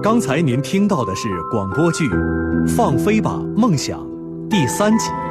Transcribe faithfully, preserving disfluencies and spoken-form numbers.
刚才您听到的是广播剧《放飞吧，梦想》第三集。